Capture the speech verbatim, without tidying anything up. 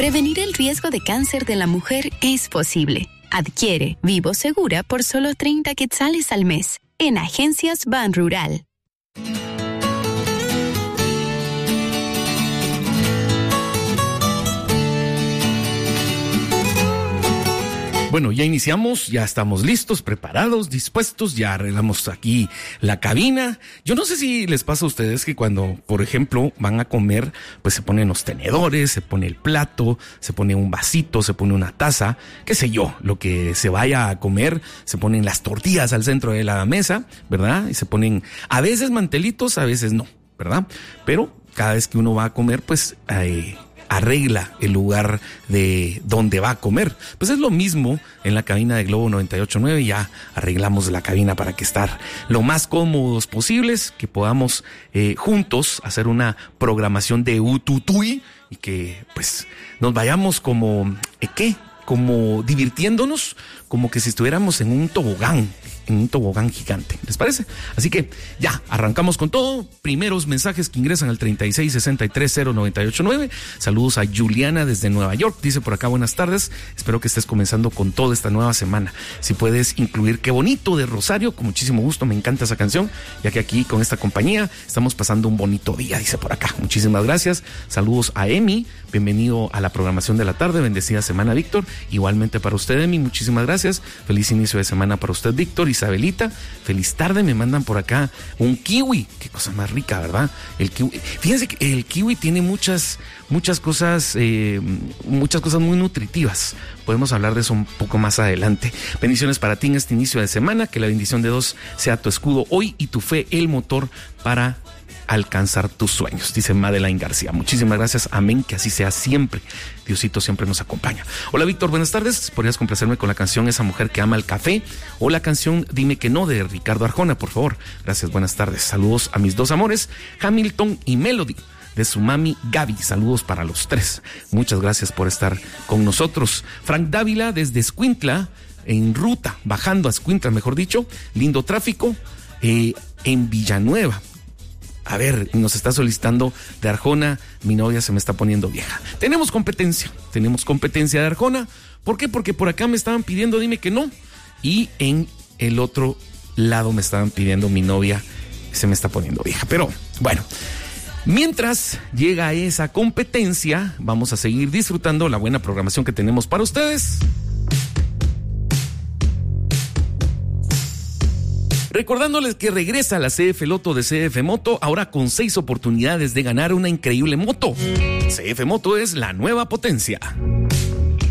Prevenir el riesgo de cáncer de la mujer es posible. Adquiere Vivo Segura por solo treinta quetzales al mes en Agencias Ban Rural. Bueno, ya iniciamos, ya estamos listos, preparados, dispuestos, ya arreglamos aquí la cabina. Yo no sé si les pasa a ustedes que cuando, por ejemplo, van a comer, pues se ponen los tenedores, se pone el plato, se pone un vasito, se pone una taza, qué sé yo, lo que se vaya a comer, se ponen las tortillas al centro de la mesa, ¿verdad? Y se ponen a veces mantelitos, a veces no, ¿verdad? Pero cada vez que uno va a comer, pues eh, arregla el lugar de donde va a comer. Pues es lo mismo en la cabina de Globo noventa y ocho punto nueve, ya arreglamos la cabina para que estar lo más cómodos posibles, que podamos eh, juntos hacer una programación de Ututui y que pues nos vayamos como, ¿eh, qué? Como divirtiéndonos, como que si estuviéramos en un tobogán, en un tobogán gigante. ¿Les parece? Así que ya, arrancamos con todo. Primeros mensajes que ingresan al treinta y seis sesenta y tres cero noventa y ocho nueve. Saludos a Juliana desde Nueva York. Dice por acá, buenas tardes. Espero que estés comenzando con toda esta nueva semana. Si puedes incluir Qué Bonito de Rosario, con muchísimo gusto. Me encanta esa canción, ya que aquí con esta compañía estamos pasando un bonito día, dice por acá. Muchísimas gracias. Saludos a Emi. Bienvenido a la programación de la tarde. Bendecida semana, Víctor. Igualmente para usted, Emi. Muchísimas gracias. Feliz inicio de semana para usted, Víctor. Isabelita, feliz tarde. Me mandan por acá un kiwi. Qué cosa más rica, ¿verdad? El kiwi. Fíjense que el kiwi tiene muchas, muchas cosas, eh, muchas cosas muy nutritivas. Podemos hablar de eso un poco más adelante. Bendiciones para ti en este inicio de semana. Que la bendición de Dios sea tu escudo hoy y tu fe el motor para alcanzar tus sueños, dice Madeleine García. Muchísimas gracias, amén, que así sea siempre. Diosito siempre nos acompaña. Hola Víctor, buenas tardes. ¿Podrías complacerme con la canción Esa Mujer que Ama el Café? O la canción Dime que No de Ricardo Arjona, por favor. Gracias, buenas tardes. Saludos a mis dos amores, Hamilton y Melody, de su mami Gaby. Saludos para los tres. Muchas gracias por estar con nosotros. Frank Dávila desde Escuintla, en ruta, bajando a Escuintla, mejor dicho. Lindo tráfico eh, en Villanueva. A ver, nos está solicitando de Arjona. Mi novia se me está poniendo vieja. Tenemos competencia, tenemos competencia de Arjona. ¿Por qué? Porque por acá me estaban pidiendo Dime que No. Y en el otro lado me estaban pidiendo Mi novia se me está poniendo vieja. Pero bueno, mientras llega esa competencia, vamos a seguir disfrutando la buena programación que tenemos para ustedes. Recordándoles que regresa la C F Loto de C F Moto, ahora con seis oportunidades de ganar una increíble moto. C F Moto es la nueva potencia.